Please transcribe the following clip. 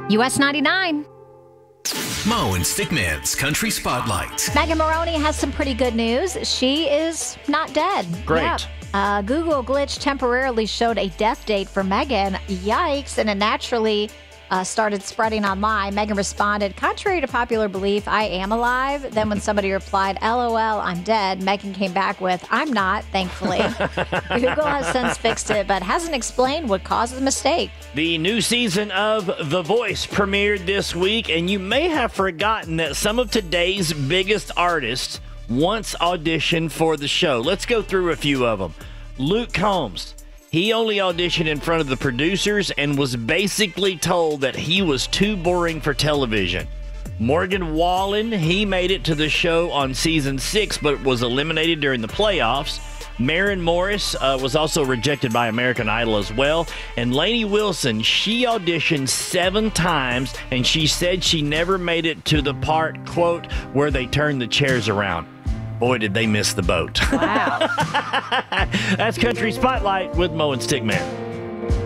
US 99. Mo and Stickman's Country Spotlight. Megan Moroney has some pretty good news. She is not dead. Great. Yep. Google glitch temporarily showed a death date for Megan. Yikes. And it naturally started spreading online. Megan responded, contrary to popular belief, I am alive. Then when somebody replied, LOL, I'm dead, Megan came back with, I'm not, thankfully. Google has since fixed it, but hasn't explained what caused the mistake. The new season of The Voice premiered this week, and you may have forgotten that some of today's biggest artists once auditioned for the show. Let's go through a few of them. Luke Combs. He only auditioned in front of the producers and was basically told that he was too boring for television. Morgan Wallen, he made it to the show on season 6 but was eliminated during the playoffs. Maren Morris was also rejected by American Idol as well. And Lainey Wilson, she auditioned 7 times and she said she never made it to the part, quote, where they turned the chairs around. Boy, did they miss the boat. Wow. That's Country Spotlight with Mo and Stickman.